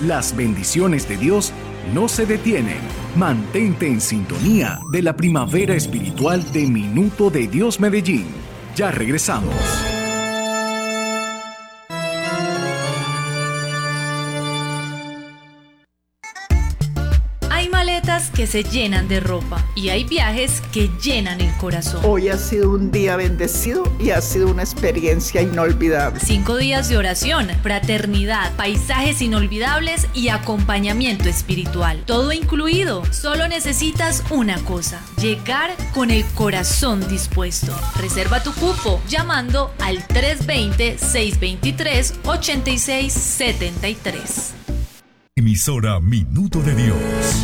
Las bendiciones de Dios no se detienen. Mantente en sintonía de la primavera espiritual de Minuto de Dios Medellín. Ya regresamos. Hay maletas que se llenan de ropa y hay viajes que llenan el corazón. Hoy ha sido un día bendecido y ha sido una experiencia inolvidable. 5 días de oración, fraternidad, paisajes inolvidables y acompañamiento espiritual. Todo incluido. Solo necesitas una cosa: llegar con el corazón dispuesto. Reserva tu cupo llamando al 320-623-8673. Emisora Minuto de Dios.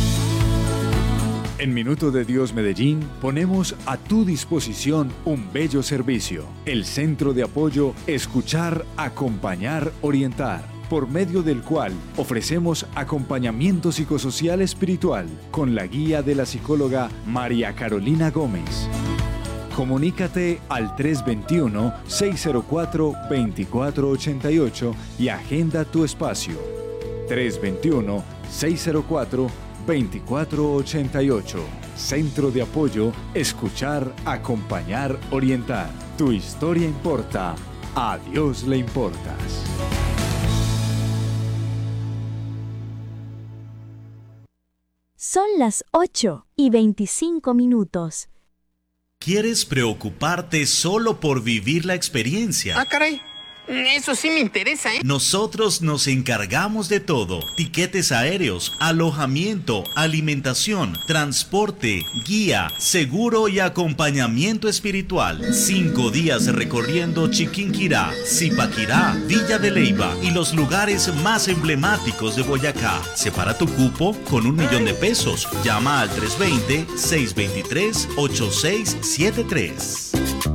En Minuto de Dios Medellín ponemos a tu disposición un bello servicio. El Centro de Apoyo Escuchar, Acompañar, Orientar, por medio del cual ofrecemos acompañamiento psicosocial espiritual con la guía de la psicóloga María Carolina Gómez. Comunícate al 321-604-2488 y agenda tu espacio. 321-604-2488. Centro de Apoyo Escuchar, Acompañar, Orientar. Tu historia importa. A Dios le importas. Son las 8:25. ¿Quieres preocuparte solo por vivir la experiencia? Ah, caray. Eso sí me interesa, ¿eh? Nosotros nos encargamos de todo: tiquetes aéreos, alojamiento, alimentación, transporte, guía, seguro y acompañamiento espiritual. 5 días recorriendo Chiquinquirá, Zipaquirá, Villa de Leyva y los lugares más emblemáticos de Boyacá. Separa tu cupo con $1.000.000. Llama al 320-623-8673.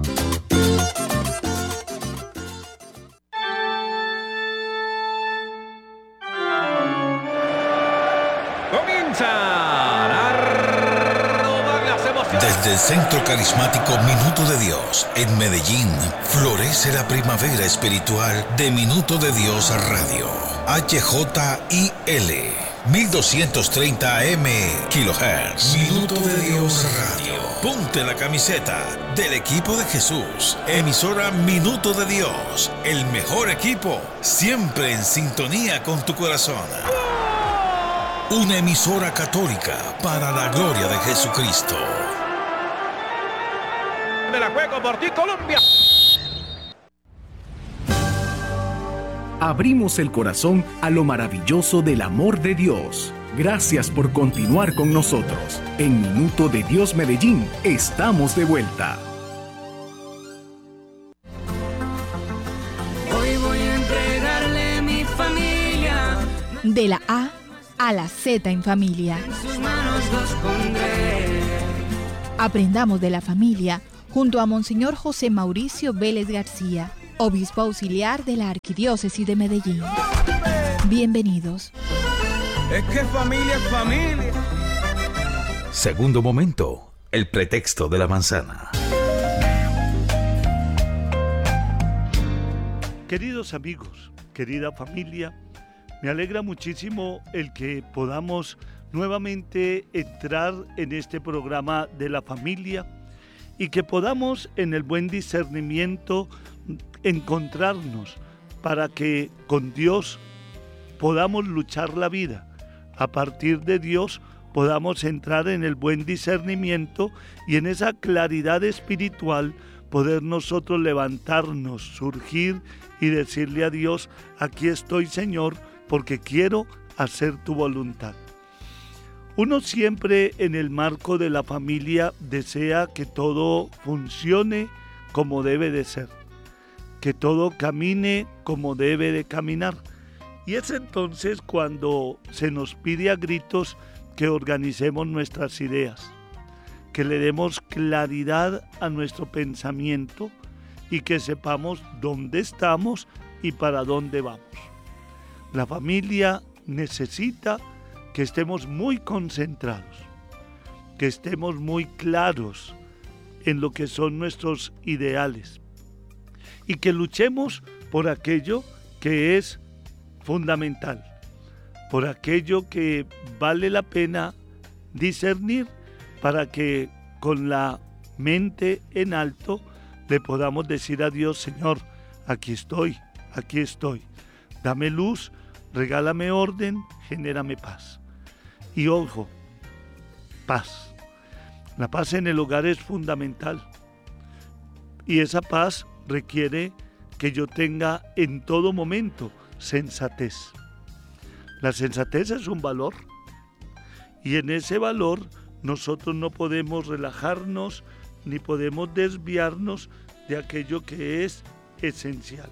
Desde el Centro Carismático Minuto de Dios, en Medellín, florece la primavera espiritual de Minuto de Dios Radio. HJIL 1230 AM kHz. Minuto de Dios Radio. Ponte la camiseta del equipo de Jesús. Emisora Minuto de Dios. El mejor equipo, siempre en sintonía con tu corazón. Una emisora católica para la gloria de Jesucristo. Me la juego por ti, Colombia. Abrimos el corazón a lo maravilloso del amor de Dios. Gracias por continuar con nosotros. En Minuto de Dios Medellín, estamos de vuelta. Hoy voy a entregarle mi familia. De la A a la Z en familia. En sus manos los pondré. Aprendamos de la familia junto a Monseñor José Mauricio Vélez García, obispo auxiliar de la Arquidiócesis de Medellín. Bienvenidos. Es que familia es familia. Segundo momento, el pretexto de la manzana. Queridos amigos, querida familia, me alegra muchísimo el que podamos nuevamente entrar en este programa de la familia y que podamos en el buen discernimiento encontrarnos para que con Dios podamos luchar la vida. A partir de Dios podamos entrar en el buen discernimiento y en esa claridad espiritual poder nosotros levantarnos, surgir y decirle a Dios: aquí estoy, Señor, porque quiero hacer tu voluntad. Uno siempre en el marco de la familia desea que todo funcione como debe de ser, que todo camine como debe de caminar. Y es entonces cuando se nos pide a gritos que organicemos nuestras ideas, que le demos claridad a nuestro pensamiento y que sepamos dónde estamos y para dónde vamos. La familia necesita que estemos muy concentrados, que estemos muy claros en lo que son nuestros ideales y que luchemos por aquello que es fundamental. por aquello que vale la pena discernir para que con la mente en alto le podamos decir a Dios: Señor, aquí estoy, dame luz, regálame orden, genérame paz. Y ojo, paz. La paz en el hogar es fundamental. Y esa paz requiere que yo tenga en todo momento sensatez. La sensatez es un valor. Y en ese valor nosotros no podemos relajarnos ni podemos desviarnos de aquello que es esencial.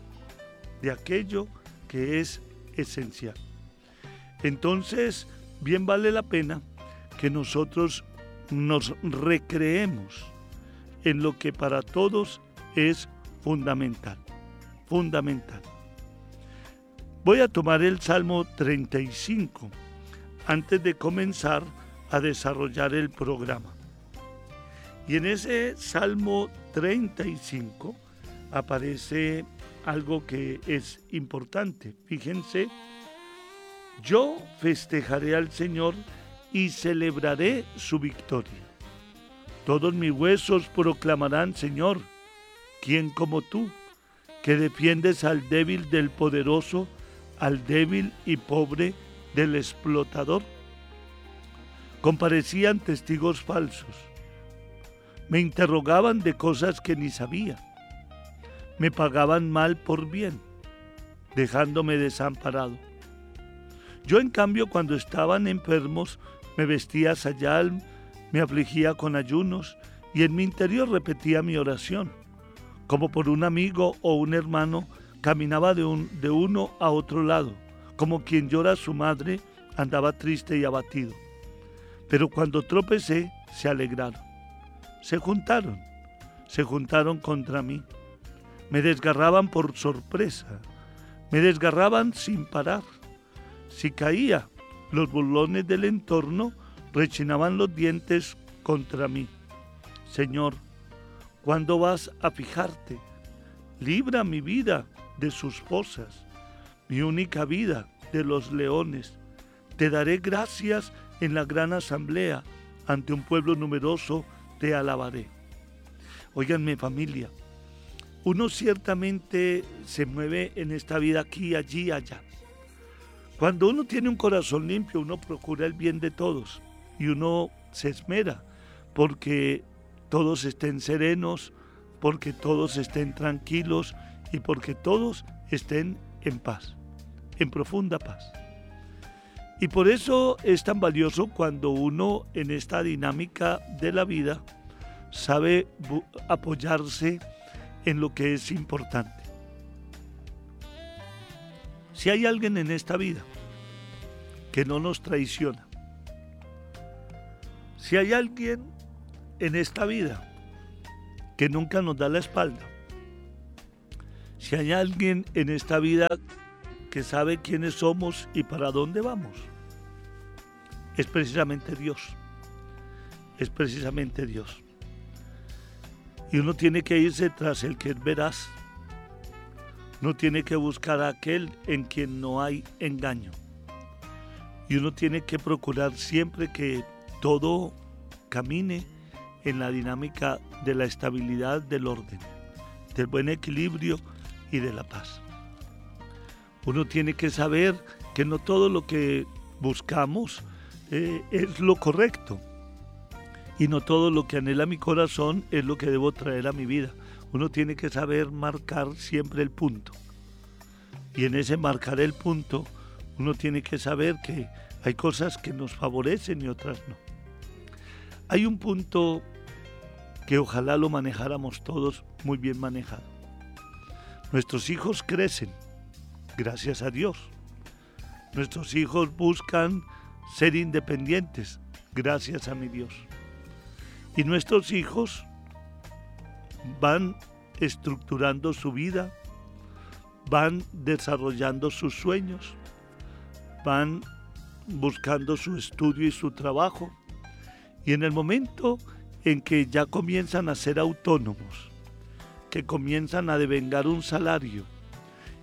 Entonces, bien vale la pena que nosotros nos recreemos en lo que para todos es fundamental. Voy a tomar el Salmo 35 antes de comenzar a desarrollar el programa. Y en ese Salmo 35 aparece algo que es importante. Fíjense: yo festejaré al Señor y celebraré su victoria. Todos mis huesos proclamarán: Señor, ¿quién como tú, que defiendes al débil del poderoso, al débil y pobre del explotador? Comparecían testigos falsos. Me interrogaban de cosas que ni sabía. Me pagaban mal por bien, dejándome desamparado. Yo, en cambio, cuando estaban enfermos, me vestía sayal, me afligía con ayunos, y en mi interior repetía mi oración. Como por un amigo o un hermano, caminaba de uno a otro lado. Como quien llora a su madre, andaba triste y abatido. Pero cuando tropecé, se alegraron. Se juntaron contra mí. Me desgarraban por sorpresa. Me desgarraban sin parar. Si caía, los burlones del entorno rechinaban los dientes contra mí. Señor, ¿cuándo vas a fijarte? Libra mi vida de sus fosas, mi única vida de los leones. Te daré gracias en la gran asamblea, ante un pueblo numeroso te alabaré. Óiganme, familia, uno ciertamente se mueve en esta vida aquí, allí, allá. Cuando uno tiene un corazón limpio, uno procura el bien de todos y uno se esmera porque todos estén serenos, porque todos estén tranquilos y porque todos estén en paz, en profunda paz. Y por eso es tan valioso cuando uno en esta dinámica de la vida sabe apoyarse en lo que es importante. Si hay alguien en esta vida que no nos traiciona, si hay alguien en esta vida que nunca nos da la espalda, si hay alguien en esta vida que sabe quiénes somos y para dónde vamos, es precisamente Dios. Es precisamente Dios. Y uno tiene que irse tras el que es veraz. Uno tiene que buscar a aquel en quien no hay engaño. Y uno tiene que procurar siempre que todo camine en la dinámica de la estabilidad, del orden, del buen equilibrio y de la paz. Uno tiene que saber que no todo lo que buscamos es lo correcto. Y no todo lo que anhela mi corazón es lo que debo traer a mi vida. Uno tiene que saber marcar siempre el punto. Y en ese marcar el punto, uno tiene que saber que hay cosas que nos favorecen y otras no. Hay un punto que ojalá lo manejáramos todos muy bien manejado. Nuestros hijos crecen, gracias a Dios. Nuestros hijos buscan ser independientes, gracias a mi Dios. Y nuestros hijos van estructurando su vida, van desarrollando sus sueños, van buscando su estudio y su trabajo. Y en el momento en que ya comienzan a ser autónomos, que comienzan a devengar un salario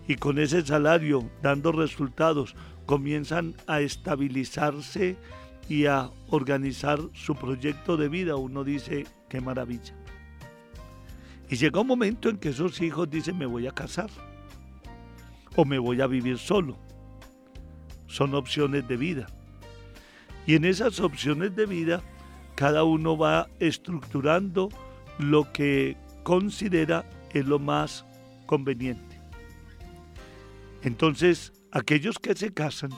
y con ese salario dando resultados comienzan a estabilizarse y a organizar su proyecto de vida, uno dice, qué maravilla. Y llega un momento en que esos hijos dicen, me voy a casar o me voy a vivir solo. Son opciones de vida. Y en esas opciones de vida, cada uno va estructurando lo que considera es lo más conveniente. Entonces, aquellos que se casan,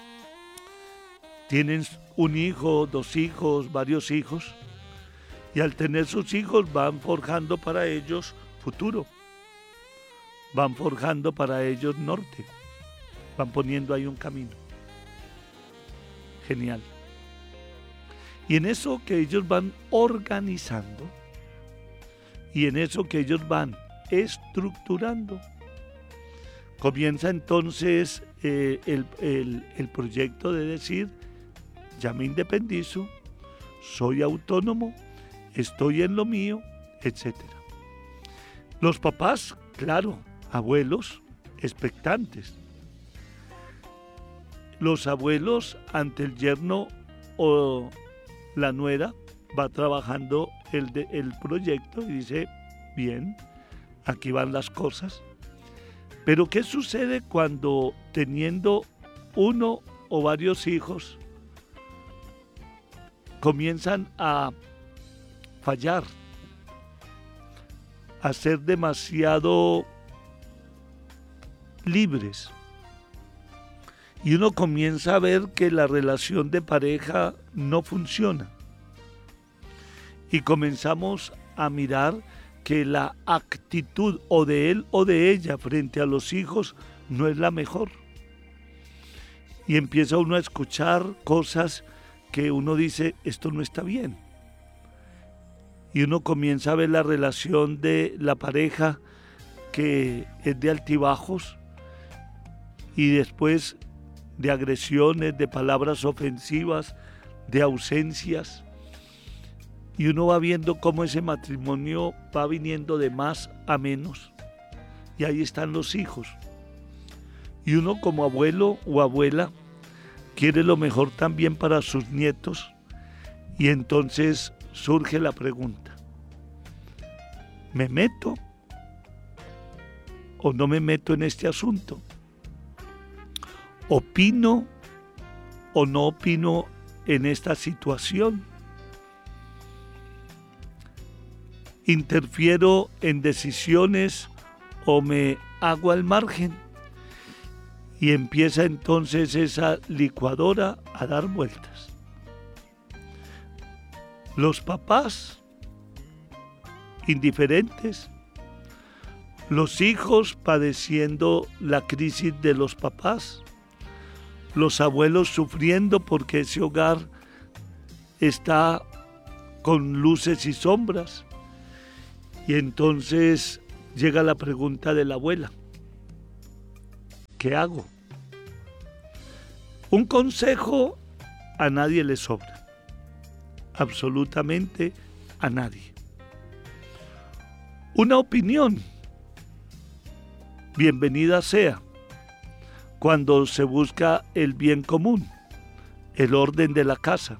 tienen un hijo, 2 hijos, varios hijos, y al tener sus hijos van forjando para ellos futuro, van forjando para ellos norte, van poniendo ahí un camino. Genial. Y en eso que ellos van organizando, y en eso que ellos van estructurando, comienza entonces el proyecto de decir, ya me independizo, soy autónomo, estoy en lo mío, etc. Los papás, claro, abuelos, expectantes. Los abuelos ante el yerno o la nuera va trabajando el proyecto y dice, bien, aquí van las cosas. Pero ¿qué sucede cuando teniendo uno o varios hijos comienzan a fallar, a ser demasiado libres? Y uno comienza a ver que la relación de pareja no funciona. Y comenzamos a mirar que la actitud o de él o de ella frente a los hijos no es la mejor. Y empieza uno a escuchar cosas que uno dice, esto no está bien. Y uno comienza a ver la relación de la pareja que es de altibajos y después de agresiones, de palabras ofensivas, de ausencias. Y uno va viendo cómo ese matrimonio va viniendo de más a menos. Y ahí están los hijos. Y uno como abuelo o abuela quiere lo mejor también para sus nietos. Y entonces surge la pregunta, ¿me meto o no me meto en este asunto? ¿Opino o no opino en esta situación? ¿Interfiero en decisiones o me hago al margen? Y empieza entonces esa licuadora a dar vueltas. Los papás indiferentes, los hijos padeciendo la crisis de los papás, los abuelos sufriendo porque ese hogar está con luces y sombras. Y entonces llega la pregunta de la abuela, ¿qué hago? Un consejo a nadie le sobra, absolutamente a nadie. Una opinión, bienvenida sea, cuando se busca el bien común, el orden de la casa.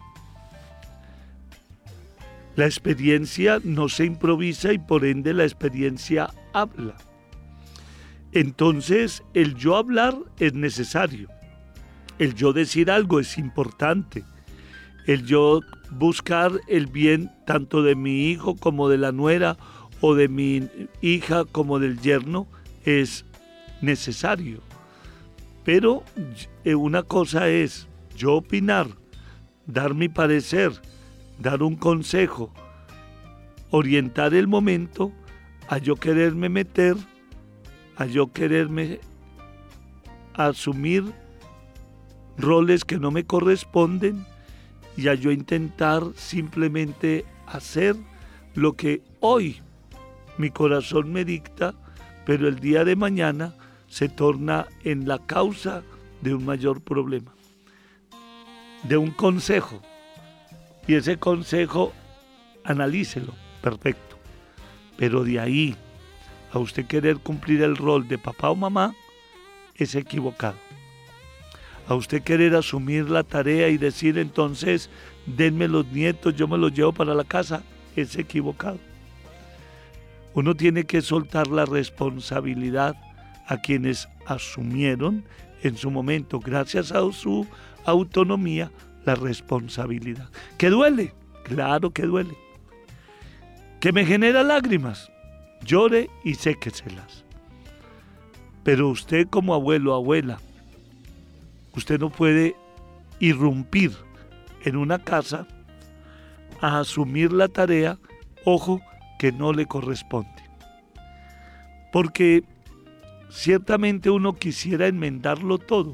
La experiencia no se improvisa y por ende la experiencia habla. Entonces el yo hablar es necesario. El yo decir algo es importante. El yo buscar el bien tanto de mi hijo como de la nuera o de mi hija como del yerno es necesario. Pero una cosa es yo opinar, dar mi parecer, dar un consejo, orientar el momento, a yo quererme meter, a yo quererme asumir roles que no me corresponden y a yo intentar simplemente hacer lo que hoy mi corazón me dicta, pero el día de mañana se torna en la causa de un mayor problema, de un consejo. Y ese consejo, analícelo, perfecto. Pero de ahí a usted querer cumplir el rol de papá o mamá, es equivocado. A usted querer asumir la tarea y decir entonces, denme los nietos, yo me los llevo para la casa, es equivocado. Uno tiene que soltar la responsabilidad a quienes asumieron en su momento, gracias a su autonomía, la responsabilidad. ¿Que duele? Claro que duele. ¿Que me genera lágrimas? Llore y séqueselas. Pero usted como abuelo o abuela, usted no puede irrumpir en una casa a asumir la tarea, ojo, que no le corresponde. Porque ciertamente uno quisiera enmendarlo todo,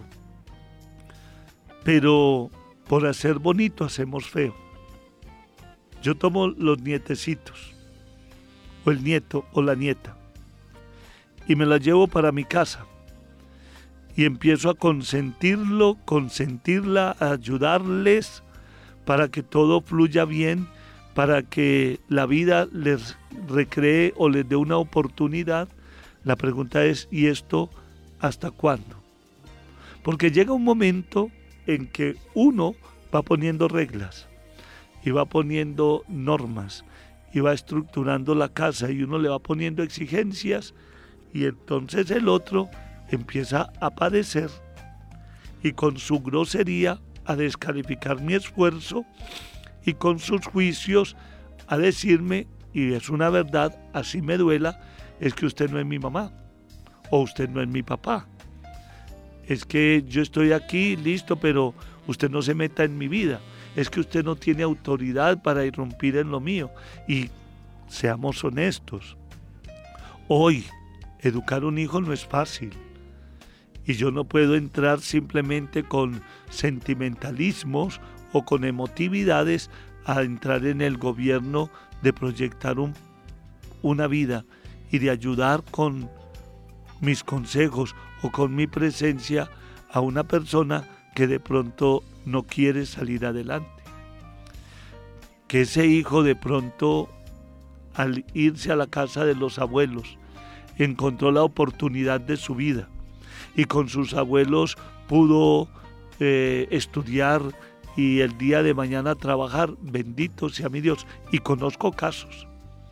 pero por hacer bonito hacemos feo. Yo tomo los nietecitos, o el nieto o la nieta, y me la llevo para mi casa. Y empiezo a consentirla, a ayudarles para que todo fluya bien, para que la vida les recree o les dé una oportunidad. La pregunta es, ¿y esto hasta cuándo? Porque llega un momento en que uno va poniendo reglas y va poniendo normas y va estructurando la casa y uno le va poniendo exigencias y entonces el otro empieza a padecer y con su grosería a descalificar mi esfuerzo y con sus juicios a decirme, y es una verdad, así me duela, es que usted no es mi mamá o usted no es mi papá. Es que yo estoy aquí, listo, pero usted no se meta en mi vida. Es que usted no tiene autoridad para irrumpir en lo mío. Y seamos honestos, hoy educar un hijo no es fácil. Y yo no puedo entrar simplemente con sentimentalismos o con emotividades a entrar en el gobierno de proyectar una vida y de ayudar con mis consejos o con mi presencia a una persona que de pronto no quiere salir adelante. Que ese hijo de pronto, al irse a la casa de los abuelos, encontró la oportunidad de su vida y con sus abuelos pudo estudiar y el día de mañana trabajar. Bendito sea mi Dios. Y conozco casos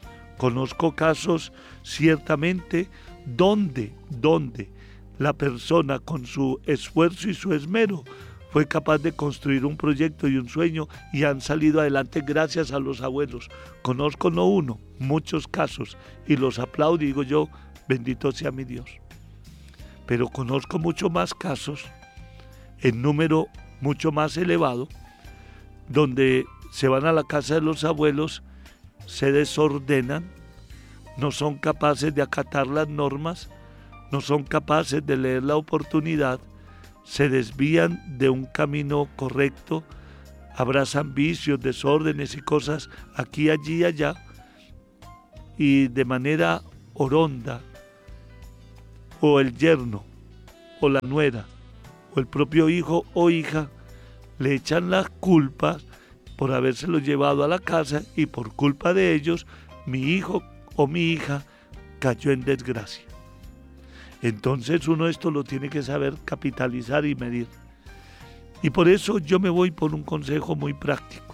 ciertamente donde la persona con su esfuerzo y su esmero fue capaz de construir un proyecto y un sueño y han salido adelante gracias a los abuelos. Conozco no uno, muchos casos y los aplaudo y digo yo, bendito sea mi Dios. Pero conozco mucho más casos, en número mucho más elevado, donde se van a la casa de los abuelos, se desordenan, no son capaces de acatar las normas, no son capaces de leer la oportunidad, se desvían de un camino correcto, abrazan vicios, desórdenes y cosas aquí, allí y allá, y de manera oronda, o el yerno, o la nuera, o el propio hijo o hija, le echan las culpas por habérselo llevado a la casa y por culpa de ellos, mi hijo o mi hija cayó en desgracia. Entonces uno esto lo tiene que saber capitalizar y medir. Y por eso yo me voy por un consejo muy práctico.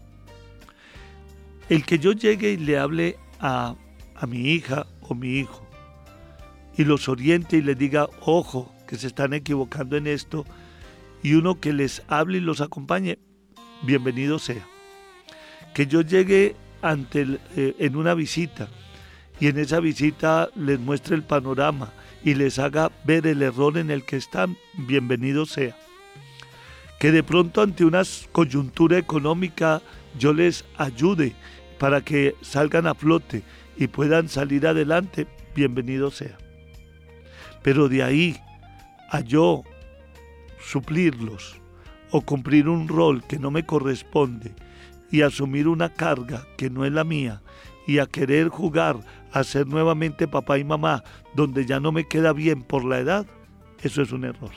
El que yo llegue y le hable a mi hija o mi hijo y los oriente y les diga, ojo, que se están equivocando en esto, y uno que les hable y los acompañe, bienvenido sea. Que yo llegue en una visita y en esa visita les muestre el panorama y les haga ver el error en el que están, bienvenido sea. Que de pronto ante una coyuntura económica yo les ayude para que salgan a flote y puedan salir adelante, bienvenido sea. Pero de ahí a yo suplirlos o cumplir un rol que no me corresponde y asumir una carga que no es la mía y a querer jugar a ser nuevamente papá y mamá donde ya no me queda bien por la edad, eso es un error.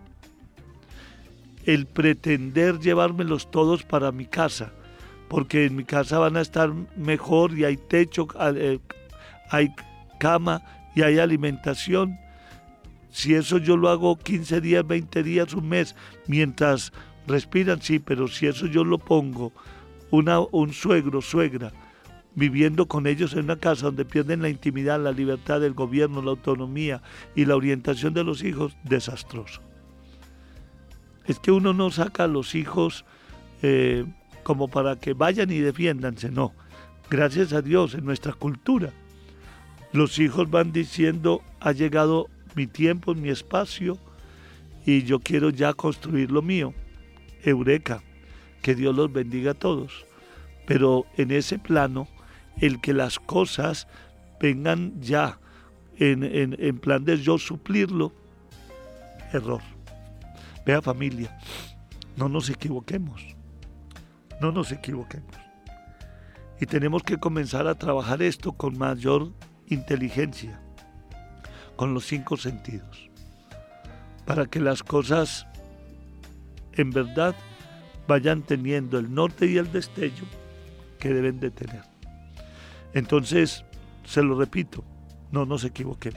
El pretender llevármelos todos para mi casa, porque en mi casa van a estar mejor y hay techo, hay cama y hay alimentación, Si eso yo lo hago 15 días, 20 días, un mes, mientras respiran, sí, pero si eso yo lo pongo, un suegro, suegra, viviendo con ellos en una casa donde pierden la intimidad, la libertad del gobierno, la autonomía y la orientación de los hijos, desastroso. Es que uno no saca a los hijos como para que vayan y defiéndanse, no. Gracias a Dios, en nuestra cultura, los hijos van diciendo, ha llegado mi tiempo, mi espacio, y yo quiero ya construir lo mío. Eureka, que Dios los bendiga a todos. Pero en ese plano, el que las cosas vengan ya en plan de yo suplirlo, error. Vea, familia, no nos equivoquemos. No nos equivoquemos. Y tenemos que comenzar a trabajar esto con mayor inteligencia, con los 5 sentidos, para que las cosas en verdad vayan teniendo el norte y el destello que deben de tener. Entonces, se lo repito, no nos equivoquemos.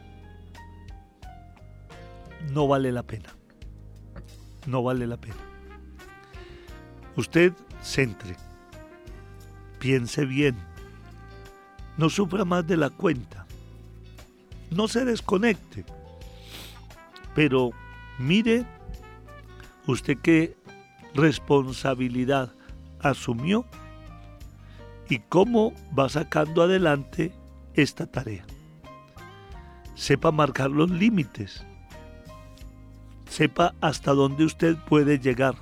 No vale la pena. No vale la pena. Usted centre, piense bien, no sufra más de la cuenta, no se desconecte, pero mire usted qué responsabilidad asumió y cómo va sacando adelante esta tarea. Sepa marcar los límites, sepa hasta dónde usted puede llegar.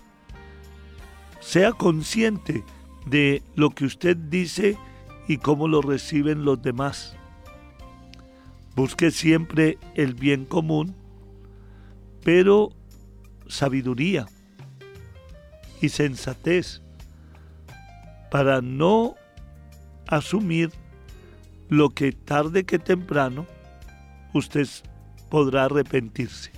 Sea consciente de lo que usted dice y cómo lo reciben los demás. Busque siempre el bien común, pero sabiduría y sensatez para no asumir lo que tarde que temprano usted podrá arrepentirse.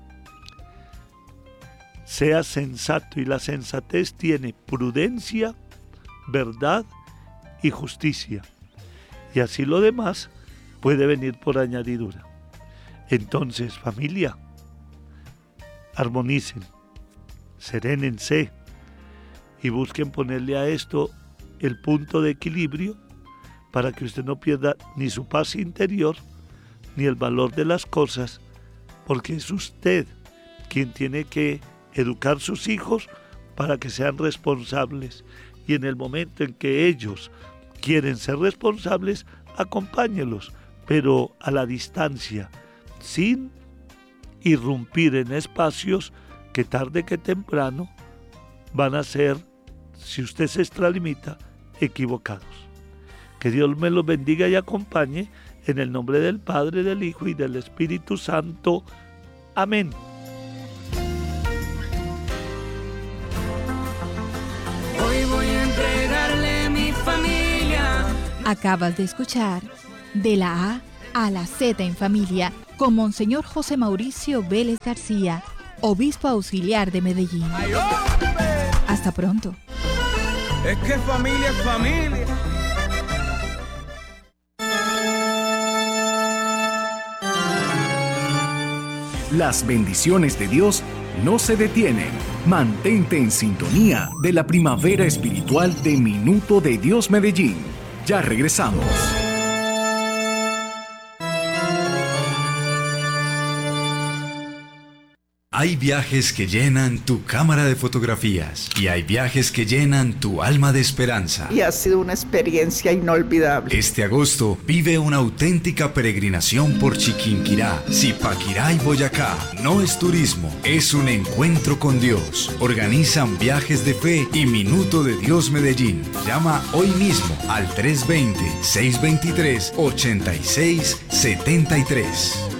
Sea sensato, y la sensatez tiene prudencia, verdad y justicia. Y así lo demás puede venir por añadidura. Entonces, familia, armonicen, serénense y busquen ponerle a esto el punto de equilibrio para que usted no pierda ni su paz interior ni el valor de las cosas, porque es usted quien tiene que educar sus hijos para que sean responsables, y en el momento en que ellos quieren ser responsables, acompáñelos, pero a la distancia, sin irrumpir en espacios que tarde que temprano van a ser, si usted se extralimita, equivocados. Que Dios me los bendiga y acompañe en el nombre del Padre, del Hijo y del Espíritu Santo. Amén. Hoy voy a entregarle mi familia. Acabas de escuchar De la A a la Z en Familia con Monseñor José Mauricio Vélez García, obispo auxiliar de Medellín. Hasta pronto. Es que familia es familia. Las bendiciones de Dios no se detienen. Mantente en sintonía de la primavera espiritual de Minuto de Dios Medellín. Ya regresamos. Hay viajes que llenan tu cámara de fotografías y hay viajes que llenan tu alma de esperanza. Y ha sido una experiencia inolvidable. Este agosto vive una auténtica peregrinación por Chiquinquirá, Zipaquirá y Boyacá. No es turismo, es un encuentro con Dios. Organizan Viajes de Fe y Minuto de Dios Medellín. Llama hoy mismo al 320-623-8673.